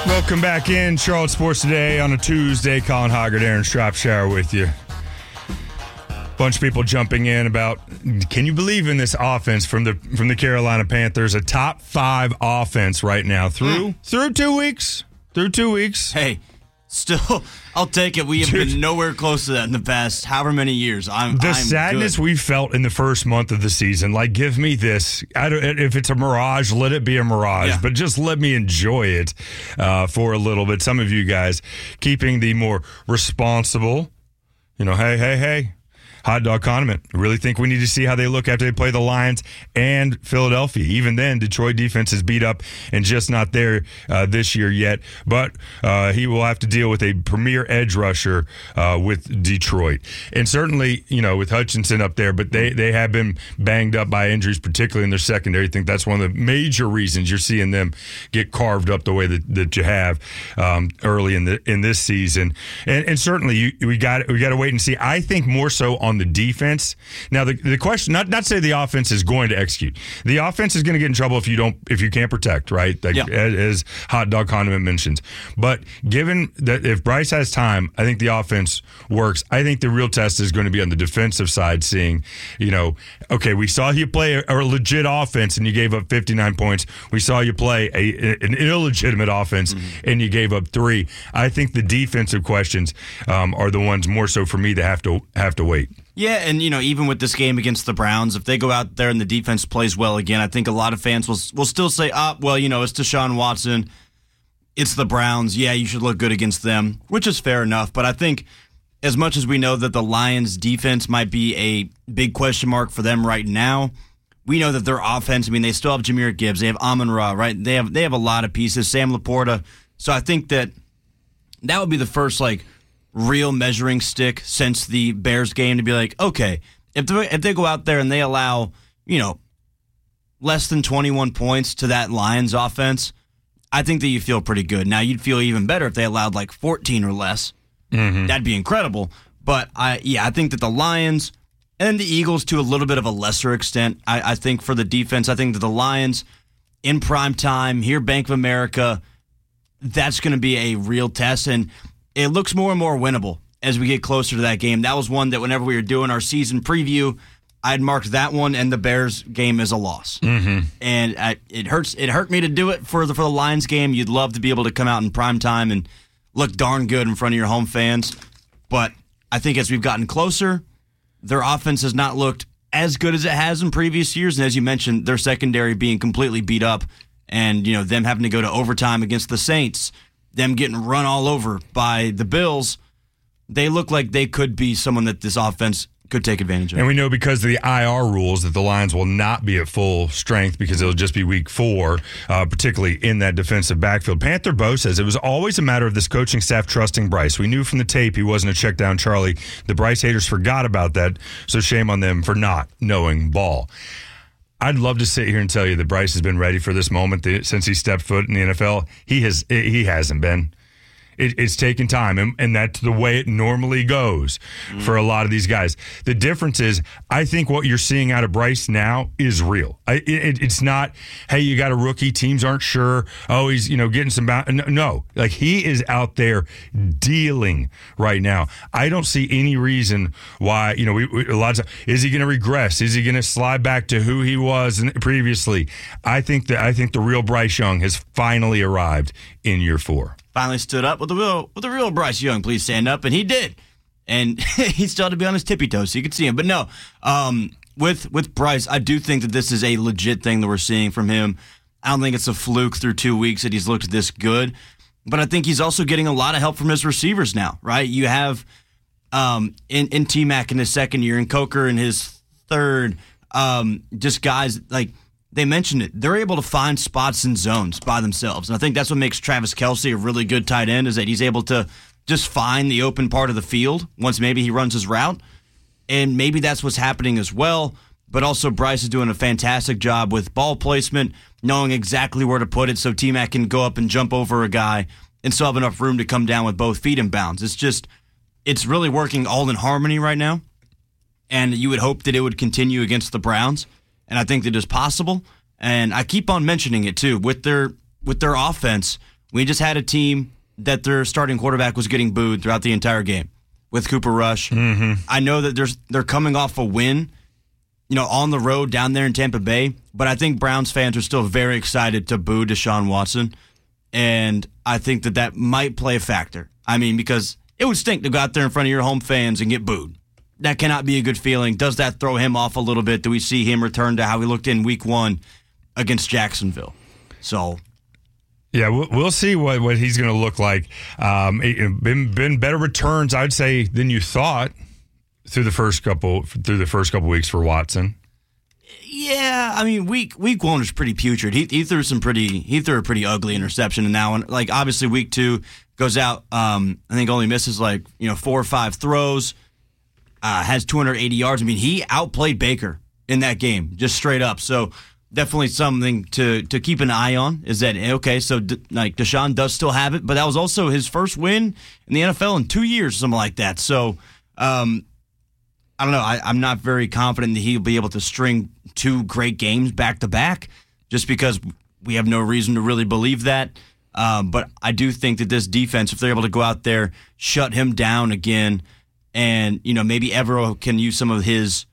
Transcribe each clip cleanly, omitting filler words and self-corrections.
Welcome back in Charlotte Sports Today on a Tuesday. Colin Hoggard, Aaron Shropshire with you. Bunch of people jumping in about, can you believe in this offense from the Carolina Panthers? A top 5 offense right now through 2 weeks. Through 2 weeks. Hey, still, I'll take it. We have been nowhere close to that in the past however many years. I'm sadness good. we felt in the first month of the season. Like, give me this. If it's a mirage, let it be a mirage. Yeah. But just let me enjoy it for a little bit. Some of you guys keeping the more responsible, hey. Hot dog condiment. I really think we need to see how they look after they play the Lions and Philadelphia. Even then, Detroit defense is beat up and just not there this year yet. But he will have to deal with a premier edge rusher with Detroit. And certainly, with Hutchinson up there, but they have been banged up by injuries, particularly in their secondary. I think that's one of the major reasons you're seeing them get carved up the way that you have early in this season. And certainly, we got to wait and see. I think more so on the defense. Now the question, not to say the offense is going to execute. The offense is going to get in trouble if you can't protect, right? As Hot Dog Condiment mentions. But given that if Bryce has time, I think the offense works. I think the real test is going to be on the defensive side, seeing, okay, we saw you play a legit offense and you gave up 59 points. We saw you play an illegitimate offense and you gave up 3. I think the defensive questions are the ones more so for me to have to wait. Yeah, and even with this game against the Browns, if they go out there and the defense plays well again, I think a lot of fans will still say, it's Deshaun Watson, it's the Browns, yeah, you should look good against them, which is fair enough. But I think as much as we know that the Lions' defense might be a big question mark for them right now, we know that their offense, they still have Jahmyr Gibbs, they have Amon-Ra, right? They have a lot of pieces, Sam Laporta. So I think that would be the first, real measuring stick since the Bears game to be like, okay, if they go out there and they allow, less than 21 points to that Lions offense, I think that you feel pretty good. Now, you'd feel even better if they allowed 14 or less. Mm-hmm. That'd be incredible. But I think that the Lions and the Eagles to a little bit of a lesser extent, I think for the defense, I think that the Lions in prime time, here Bank of America, that's going to be a real test. And it looks more and more winnable as we get closer to that game. That was one that whenever we were doing our season preview, I'd marked that one and the Bears game as a loss. Mm-hmm. And it hurt me to do it for the Lions game. You'd love to be able to come out in prime time and look darn good in front of your home fans. But I think as we've gotten closer, their offense has not looked as good as it has in previous years. And as you mentioned, their secondary being completely beat up and them having to go to overtime against the Saints, them getting run all over by the Bills, they look like they could be someone that this offense could take advantage of. And we know because of the IR rules that the Lions will not be at full strength because it'll just be week 4, particularly in that defensive backfield. Panther Bo says it was always a matter of this coaching staff trusting Bryce. We knew from the tape he wasn't a check down Charlie. The Bryce haters forgot about that, so shame on them for not knowing ball. I'd love to sit here and tell you that Bryce has been ready for this moment since he stepped foot in the NFL. He hasn't been. It's taken time, and that's the way it normally goes for a lot of these guys. The difference is, I think what you're seeing out of Bryce now is real. It's not, hey, you got a rookie, teams aren't sure, oh, he's getting some no, he is out there dealing right now. I don't see any reason why, a lot of times, is he going to regress? Is he going to slide back to who he was previously? I think the real Bryce Young has finally arrived in year 4. Finally stood up with the real Bryce Young. Please stand up, and he did. And he still had to be on his tippy toes so you could see him. But no, with Bryce, I do think that this is a legit thing that we're seeing from him. I don't think it's a fluke through 2 weeks that he's looked this good. But I think he's also getting a lot of help from his receivers now, right? You have in T-Mac in his second year, and Coker in his third, just guys they mentioned it. They're able to find spots in zones by themselves. And I think that's what makes Travis Kelce a really good tight end, is that he's able to just find the open part of the field once maybe he runs his route. And maybe that's what's happening as well. But also Bryce is doing a fantastic job with ball placement, knowing exactly where to put it so T-Mac can go up and jump over a guy and still have enough room to come down with both feet in bounds. It's really working all in harmony right now. And you would hope that it would continue against the Browns. And I think that is possible. And I keep on mentioning it too with their offense. We just had a team that their starting quarterback was getting booed throughout the entire game with Cooper Rush. Mm-hmm. I know that they're coming off a win, on the road down there in Tampa Bay, but I think Browns fans are still very excited to boo Deshaun Watson, and I think that might play a factor. I mean, because it would stink to go out there in front of your home fans and get booed. That cannot be a good feeling. Does that throw him off a little bit? Do we see him return to how he looked in Week 1 against Jacksonville? So, yeah, we'll see what he's going to look like. Been better returns, I'd say, than you thought through the first couple weeks for Watson. Yeah, I mean, week 1 was pretty putrid. He threw a pretty ugly interception, and now, obviously, week 2 goes out. I think only misses 4 or 5 throws. Has 280 yards. I mean, he outplayed Baker in that game, just straight up. So definitely something to keep an eye on. Is that okay? So Deshaun does still have it, but that was also his first win in the NFL in 2 years, something like that. So I don't know. I'm not very confident that he'll be able to string 2 great games back to back, just because we have no reason to really believe that. But I do think that this defense, if they're able to go out there, shut him down again. And, maybe Evero can use some of his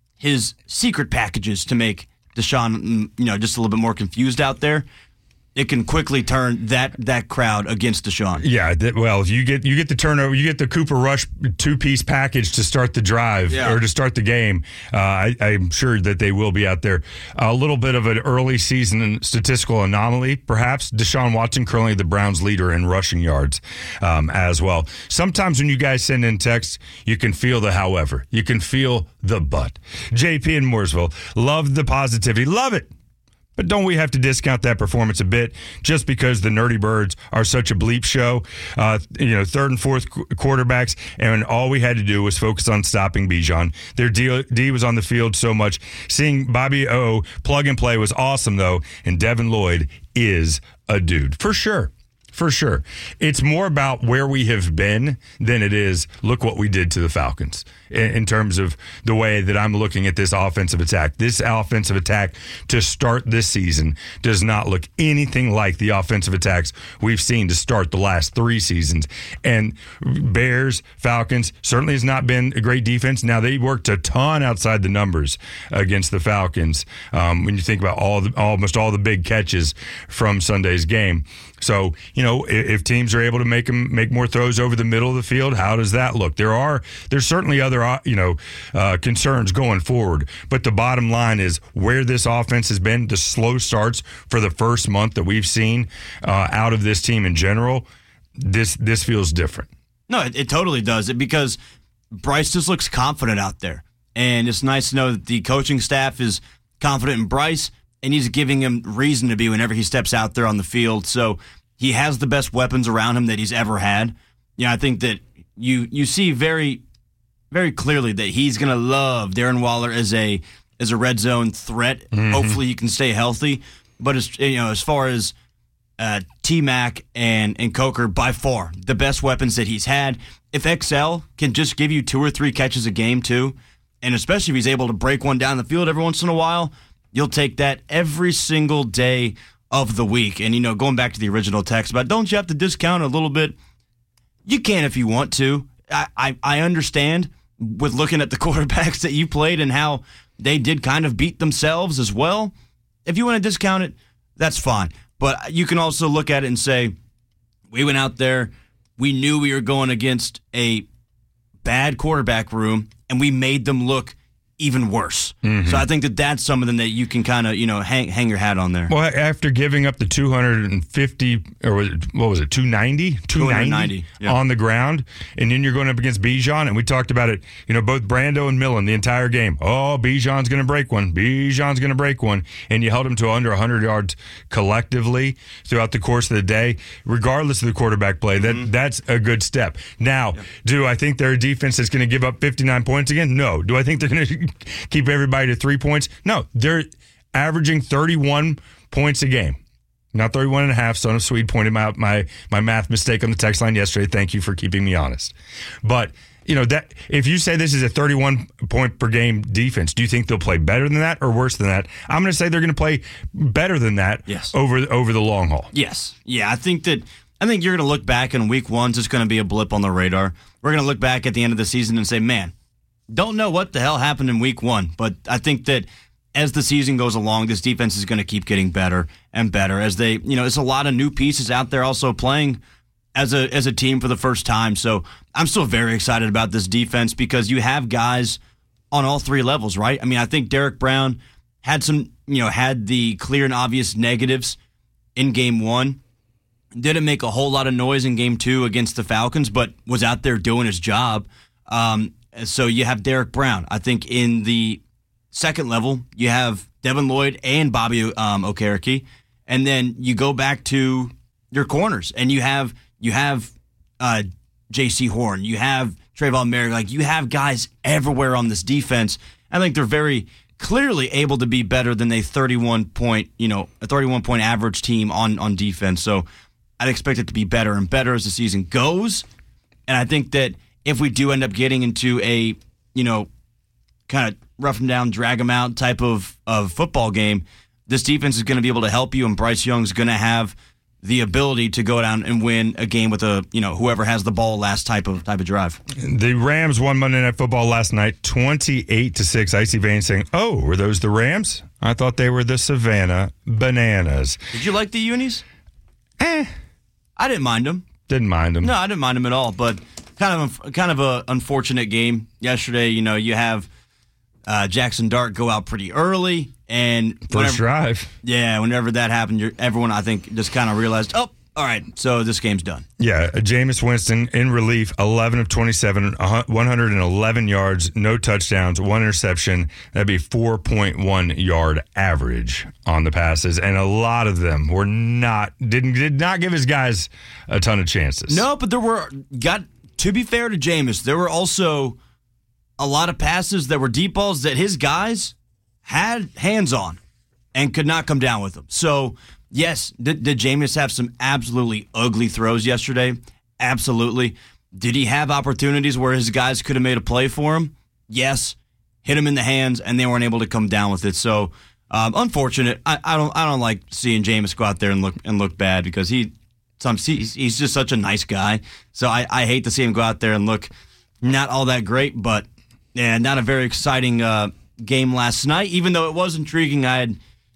secret packages to make Deshaun, just a little bit more confused out there. It can quickly turn that crowd against Deshaun. Yeah, you get the turnover, you get the Cooper Rush 2-piece package to start the drive or to start the game. I'm sure that they will be out there. A little bit of an early season statistical anomaly, perhaps. Deshaun Watson currently the Browns' leader in rushing yards as well. Sometimes when you guys send in texts, you can feel the however. You can feel the but. JP in Mooresville, love the positivity, love it. But don't we have to discount that performance a bit just because the Nerdy Birds are such a bleep show? Third and fourth quarterbacks, and all we had to do was focus on stopping Bijan. Their D was on the field so much. Seeing Bobby O plug and play was awesome, though, and Devin Lloyd is a dude. For sure. For sure. It's more about where we have been than it is look what we did to the Falcons in terms of the way that I'm looking at this offensive attack. This offensive attack to start this season does not look anything like the offensive attacks we've seen to start the last 3 seasons. And Bears, Falcons certainly has not been a great defense. Now, they worked a ton outside the numbers against the Falcons when you think about almost all the big catches from Sunday's game. So, if teams are able to make more throws over the middle of the field, how does that look? There's certainly other, concerns going forward. But the bottom line is where this offense has been, the slow starts for the first month that we've seen out of this team in general, this feels different. No, it totally does. Because Bryce just looks confident out there. And it's nice to know that the coaching staff is confident in Bryce, and he's giving him reason to be whenever he steps out there on the field. So he has the best weapons around him that he's ever had. I think that you see very, very clearly that he's going to love Darren Waller as a red zone threat. Mm-hmm. Hopefully he can stay healthy. But as far as T-Mac and Coker, by far the best weapons that he's had. If XL can just give you 2 or 3 catches a game too, and especially if he's able to break one down the field every once in a while, you'll take that every single day of the week. And, going back to the original text about don't you have to discount a little bit? You can if you want to. I understand with looking at the quarterbacks that you played and how they did kind of beat themselves as well. If you want to discount it, that's fine. But you can also look at it and say, we went out there, we knew we were going against a bad quarterback room, and we made them look even worse. Mm-hmm. So I think that's something that you can kind of, hang your hat on there. Well, after giving up the 250, or what was it, 290? 290 on the ground, and then you're going up against Bijan, and we talked about it, both Brando and Millen the entire game. Oh, Bijan's going to break one. Bijan's going to break one. And you held him to under 100 yards collectively throughout the course of the day, regardless of the quarterback play. That's a good step. Now, do I think they're a defense that's going to give up 59 points again? No. Do I think they're going to keep everybody to 3 points? No, they're averaging 31 points a game. Not 31 and a half. Son of Swede pointed out my math mistake on the text line yesterday. Thank you for keeping me honest. But that if you say this is a 31 point per game defense, do you think they'll play better than that or worse than that? I'm going to say they're going to play better than that. Yes. over the long haul. Yes. Yeah, I think you're going to look back and week one's just going to be a blip on the radar. We're going to look back at the end of the season and say, man, don't know what the hell happened in week one. But I think that as the season goes along, this defense is going to keep getting better and better as they, it's a lot of new pieces out there also playing as a team for the first time. So I'm still very excited about this defense because you have guys on all three levels, right? I mean, I think Derek Brown had had the clear and obvious negatives in game one. Didn't make a whole lot of noise in game two against the Falcons, but was out there doing his job. So you have Derek Brown. I think in the second level, you have Devin Lloyd and Bobby Okereke. And then you go back to your corners, and you have J.C. Horn, you have Trayvon Merrick. Like, you have guys everywhere on this defense. I think they're very clearly able to be better than a 31 point average team on defense. So I'd expect it to be better and better as the season goes. And I think that if we do end up getting into a, kind of rough them down, drag them out type of football game, this defense is going to be able to help you, and Bryce Young's going to have the ability to go down and win a game with whoever has the ball last type of drive. The Rams won Monday Night Football last night, 28-6. Icy Vane saying, "Oh, were those the Rams? I thought they were the Savannah Bananas." Did you like the unis? I didn't mind them. Didn't mind them. No, I didn't mind them at all. But kind of a unfortunate game yesterday. You have Jackson Dart go out pretty early. And first drive. Yeah, whenever that happened, everyone, I think, just kind of realized, oh, all right, so this game's done. Yeah, Jameis Winston in relief, 11 of 27, 111 yards, no touchdowns, one interception. That'd be 4.1 yard average on the passes, and a lot of them were did not give his guys a ton of chances. No, but to be fair to Jameis, there were also a lot of passes that were deep balls that his guys had hands on and could not come down with them. So, yes, did Jameis have some absolutely ugly throws yesterday? Absolutely. Did he have opportunities where his guys could have made a play for him? Yes. Hit him in the hands, and they weren't able to come down with it. So, unfortunate. I don't like seeing Jameis go out there and look bad because he's just such a nice guy. So I hate to see him go out there and look not all that great, but yeah, not a very exciting game last night, even though it was intriguing. I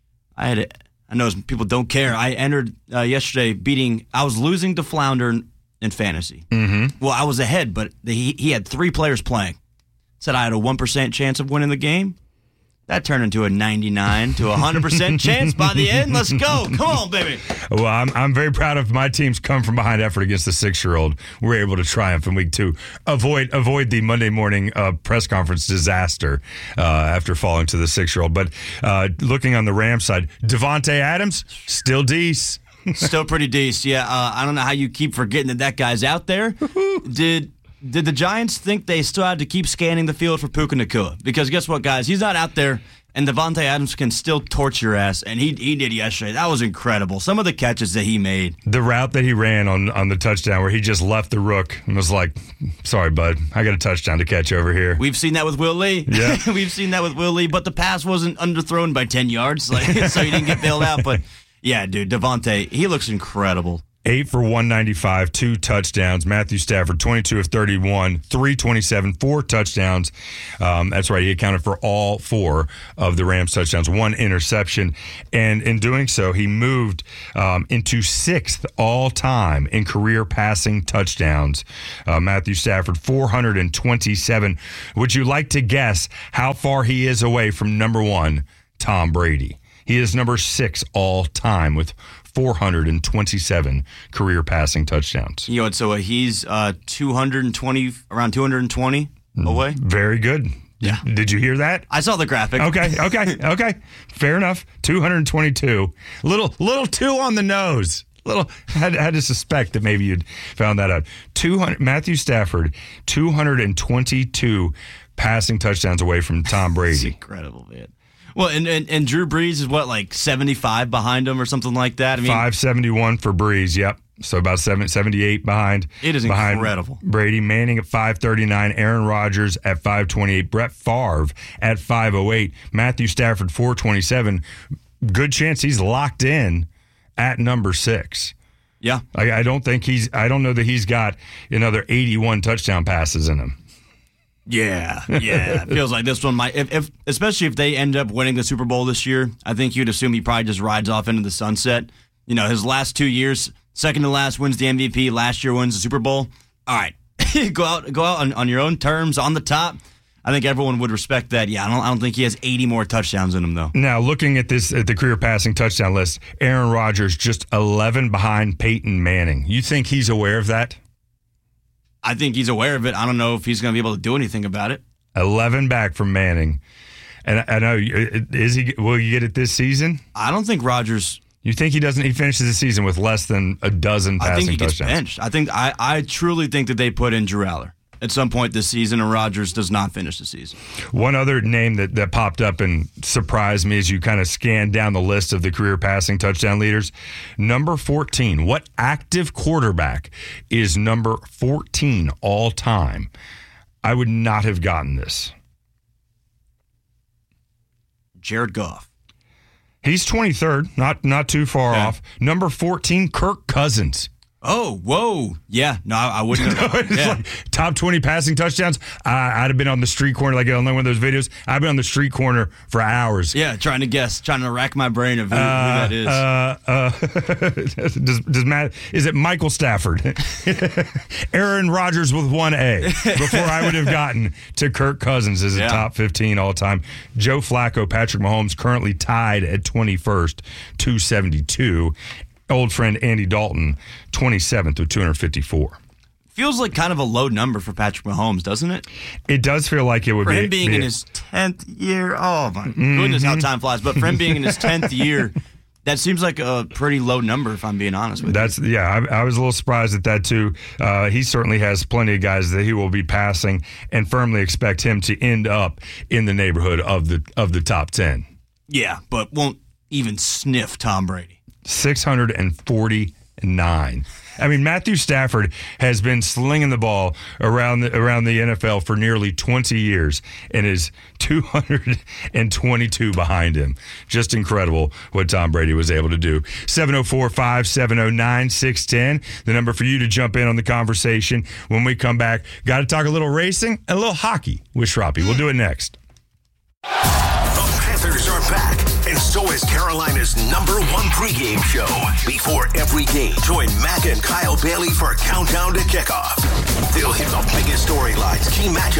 know people don't care. I entered yesterday I was losing to Flounder in fantasy. Mm-hmm. Well, I was ahead, but he had three players playing. Said I had a 1% chance of winning the game. That turned into a 99 to 100% chance by the end. Let's go. Come on, baby. Well, I'm very proud of my team's come-from-behind effort against the 6-year-old. We're able to triumph in week 2. Avoid the Monday morning press conference disaster after falling to the 6-year-old. But looking on the Rams side, Devontae Adams, still decent. Still pretty decent, yeah. I don't know how you keep forgetting that guy's out there. Did the Giants think they still had to keep scanning the field for Puka Nacua? Because guess what, guys? He's not out there, and Devontae Adams can still torch your ass, and he did yesterday. That was incredible. Some of the catches that he made. The route that he ran on the touchdown where he just left the rook and was like, sorry, bud, I got a touchdown to catch over here. We've seen that with Will Lee. Yeah. We've seen that with Will Lee, but the pass wasn't underthrown by 10 yards, so he didn't get bailed out. But, yeah, dude, Devontae, he looks incredible. 8 for 195, 2 touchdowns. Matthew Stafford, 22 of 31, 327, 4 touchdowns. That's right. He accounted for all 4 of the Rams' touchdowns, 1 interception. And in doing so, he moved into 6th all-time in career passing touchdowns. Matthew Stafford, 427. Would you like to guess how far he is away from number 1, Tom Brady? He is number 6 all-time with 427 career passing touchdowns. You know, so he's 220 away. Very good. Yeah. Did you hear that? I saw the graphic. Okay. Fair enough. 222. Little too on the nose. Had to suspect that maybe you'd found that out. Matthew Stafford, 222 passing touchdowns away from Tom Brady. That's incredible, man. Well, and Drew Brees is what, like 75 behind him or something like that? I mean, 571 for Brees, yep. So about 78 behind. It is incredible. Brady. Manning at 539. Aaron Rodgers at 528. Brett Favre at 508. Matthew Stafford 427. Good chance he's locked in at number 6. Yeah. I don't know that he's got another 81 touchdown passes in him. Yeah. It feels like this one might, especially if they end up winning the Super Bowl this year, I think you'd assume he probably just rides off into the sunset. His last 2 years, second to last wins the MVP, last year wins the Super Bowl. All right, go out on your own terms on the top. I think everyone would respect that. Yeah, I don't think he has 80 more touchdowns in him, though. Now, looking at the career passing touchdown list, Aaron Rodgers just 11 behind Peyton Manning. You think he's aware of that? I think he's aware of it. I don't know if he's going to be able to do anything about it. 11 back from Manning. And I know, will he get it this season? I don't think Rodgers... You think he finishes the season with less than a dozen passing touchdowns? I think he gets benched. I truly think that they put in Drew Aller at some point this season, and Rodgers does not finish the season. One other name that popped up and surprised me as you kind of scanned down the list of the career passing touchdown leaders, number 14. What active quarterback is number 14 all time? I would not have gotten this. Jared Goff. He's 23rd, not too far off. Number 14, Kirk Cousins. Oh, whoa. Yeah, no, I wouldn't have. Like top 20 passing touchdowns. I'd have been on the street corner, like on one of those videos. I've been on the street corner for hours. Yeah, trying to rack my brain of who that is. Is it Michael Stafford? Aaron Rodgers with one A before I would have gotten to Kirk Cousins as a top 15 all time. Joe Flacco, Patrick Mahomes currently tied at 21st, 272. Old friend Andy Dalton, 27th with 254. Feels like kind of a low number for Patrick Mahomes, doesn't it? It does feel like it would be. For him being in his 10th year, oh my goodness, how time flies. But for him being in his 10th year, that seems like a pretty low number, if I'm being honest with you. Yeah, I was a little surprised at that, too. He certainly has plenty of guys that he will be passing, and firmly expect him to end up in the neighborhood of the top 10. Yeah, but won't even sniff Tom Brady. 649. I mean, Matthew Stafford has been slinging the ball around the NFL for nearly 20 years and is 222 behind him. Just incredible what Tom Brady was able to do. 704-570-9610, the number for you to jump in on the conversation. When we come back, got to talk a little racing and a little hockey with Schroppy. We'll do it next. The Panthers are back, and so is Carolina's #1 pregame show. Before every game, join Mac and Kyle Bailey for Countdown to Kickoff. They'll hit the biggest storylines, key matchups,